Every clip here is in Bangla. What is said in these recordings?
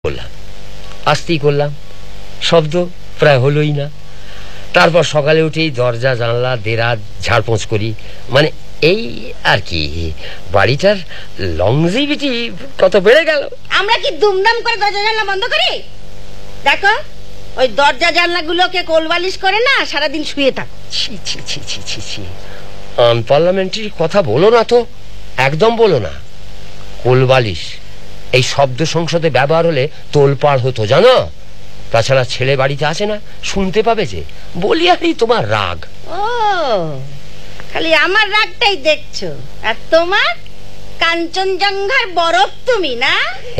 করলাম, আস্তেই করলাম, শব্দ প্রায় হলোই না। তারপর সকালে উঠেই দরজা জানলা দেরাজ ঝাড়পোঁছ করি, মানে এই আর কি। বাড়িটার লংজিভিটি কত বেড়ে গেল। আমরা কি দুমদাম করে দরজা জানলা বন্ধ করি? দেখো ওই দরজা জানলাগুলোকে কোলবালিশ করে না সারাদিন শুয়ে থাকো। ছি ছি ছি ছি ছি ছি, আনপার্লামেন্টারি কথা বলো না তো, একদম বলো না। কোলবালিশ এই শব্দ সংসদে ব্যবহার হলে তোলপাড় হতো জানো। তাছাড়া ছেলে বাড়িতে আছে না, শুনতে পাবে যে। বলি আর তোমার রাগ। ও খালি আমার রাগটাই দেখছো, আর তোমার কাঞ্চনজঙ্ঘার বরফ তুমি না।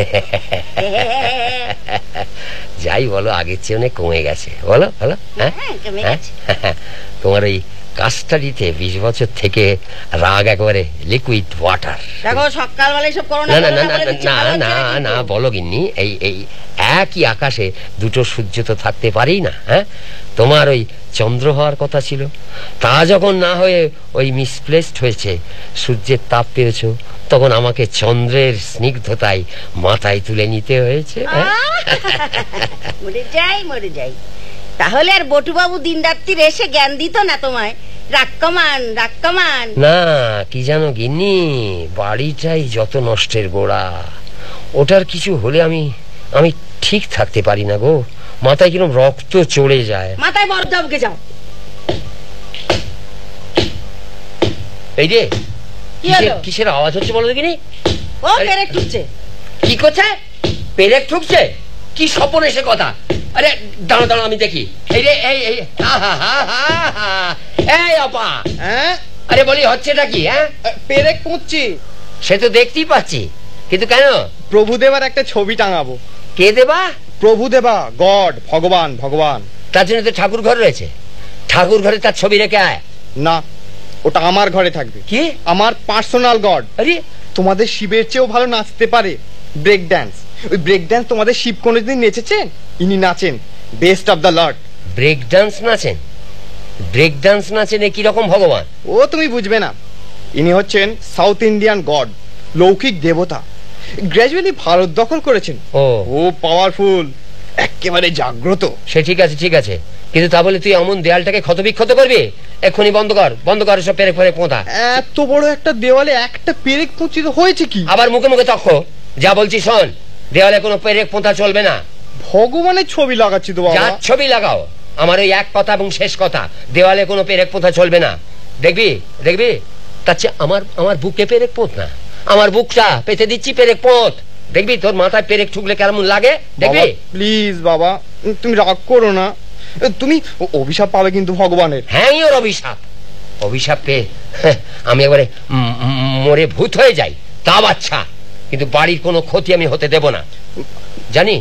যাই বলো, আগের চেয়ে অনেক কমে গেছে। বলো বলো। কমে গেছে। তোমার এই কাস্টাডিতে 20 বছর থেকে রাগ একেবারে লিকুইড ওয়াটার। দেখো সকালবেলায় সব করো না না না না না না, বলো গিন্নি, এই এই একই আকাশে দুটো সূর্য তো থাকতে পারি না। হ্যাঁ, তোমার ওই চন্দ্র হওয়ার কথা ছিল, তা যখন না হয়ে ওই মিসপ্লেসড হয়েছে, সূর্যের তাপ পেয়েছো, তখন আমাকে চন্দ্রের স্নিগ্ধতায় মাথায় তুলে নিতে হয়েছে। মরে যাই মরে যাই। তাহলে আর বটুবাবু দিন রাত্রি এসে জ্ঞান দিত না তোমায়, রাগ কমান রাগ কমান? না, কি জানো গিন্নি, বাড়িটাই যত নষ্টের গোড়া। ওটার কিছু হলে আমি আমি ঠিক থাকতে পারি না গো। মাথায় কিরকম রক্ত চড়ে যায়। মাথায় বরদাবকে যাও। এই রে, কিসের আওয়াজ হচ্ছে বলো দেখিনি? ও পেরেক ঠুকছে। কি করছে? পেরেক ঠুকছে? কি স্বপ্ন এসে কথা? আরে দাঁড়া দাঁড়া, আমি দেখি। এই রে, এই এই এই আপা, আরে বলি হচ্ছেটা কি? হ্যাঁ, পেরেক পুঁতছি। সে তো দেখতেই পাচ্ছি, কিন্তু কেন? প্রভুদেবার একটা ছবি টাঙাবো। কে দেবা? প্রভুদেবা, গড, ভগবান ভগবান। তার জন্য তো ঠাকুর ঘর রয়েছে, ঠাকুর ঘরে তার ছবি রেখে আয়। না, ওটা আমার ঘরে থাকবে। কি? আমার পার্সোনাল গড। আরে তোমাদের শিবের চেয়েও ভালো নাচতে পারে ব্রেক ড্যান্স। ওই ব্রেক ড্যান্স তোমাদের শিব কোনোদিন নেচেছেন? ইনি নাচেন best of the lot. Break dance নাচেন? Break dance নাচেন? কি রকম ভগবান? ও তুমি বুঝবে না। ইনি হচ্ছেন সাউথ ইন্ডিয়ান গড, লৌকিক দেবতা। গ্র্যাজুয়ালি ভারত দখল করেছেন। ও পাওয়ারফুল, একেবারে জাগ্রত। সে ঠিক আছে ঠিক আছে, কিন্তু তা বলে তুই এমন দেয়ালটাকে ক্ষতবিক্ষত করবি? এক্ষুনি বন্ধ কর, বন্ধ কর সব পেরেক ফেরেক পোঁতা। এত বড় একটা দেওয়ালে একটা পেরেক পুঁচিত হয়েছে কি? আবার মুখে মুখে তক্ক। যা বলছি শোন, দেওয়ালে কোনো পেরেক পোঁতা চলবে না। ভগবানের ছবি লাগাচ্ছি তো বাবা। যার ছবি লাগাও, আমার ওই এক কথা এবং শেষ কথা, দেওয়ালে কোনো পেরেক পোঁতা চলবে না। দেখবি দেখবি, তার চেয়ে আমার বুকে পেরেক পোঁত না, আমার বুকটা পেতে দিচ্ছি পেরেক পোঁত। দেখবি তোর মাথায় পেরেক ঠুকলে কেমন লাগে, দেখবি। প্লিজ বাবা, তুমি রাগ করো না। তুমি অভিশাপ পাবে কিন্তু ভগবানের। হ্যাঁ, ওর অভিশাপ। অভিশাপ পেয়ে আমি একবারে মরে ভূত হয়ে যাই, তা বাচ্চা, কিন্তু বাড়ির কোনো ক্ষতি আমি হতে দেব না, জানি।